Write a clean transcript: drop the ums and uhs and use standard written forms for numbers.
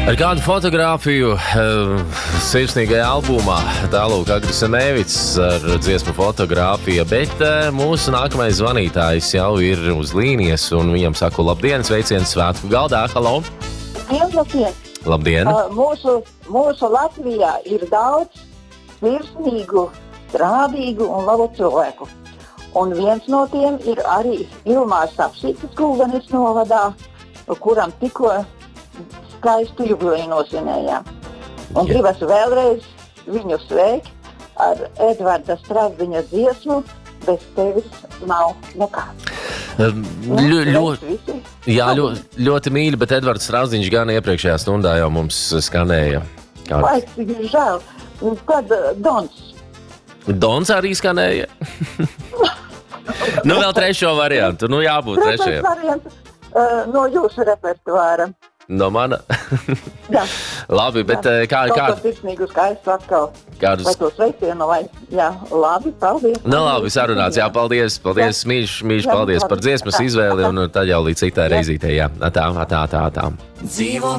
Ar kādu fotogrāfiju sirsnīgajā albumā tālūk Agris Nevits ar dziesmu Fotogrāfija, bet mūsu nākamais zvanītājs jau ir uz līnijas un viņam saku labdien, sveiciens svētku galdā, halo! Labdien! Mūsu Latvijā ir daudz sirsnīgu, strādīgu un labu cilvēku. Un viens no tiem ir arī Ilmārs Sapsītis Gulbenes novadā, kuram tikko skaistu jubileju nosvinējām. Un gribas vēlreiz viņu sveikt ar Edvarda Strazdiņa dziesmu Bez tevis nav nekā. Ļoti mīļi, bet Edvards Strazdiņš gan iepriekšējā stundā jau mums skanēja. Vai, žēl. Tad Dons arī skanēja? Nu vēl trešo variantu, jābūt trešajam. Variants no jūsu repertuāra. No mana? Jā. Labi, bet Kaut ko sirsnīgu skaistu atkal. Vai to sveicienu, vai? Jā, labi, paldies. Labi, sarunāts, jā, paldies, mīļš, paldies par dziesmas izvēli, un tad jau līdz citai reizītei, jā. Tā. Dzīvo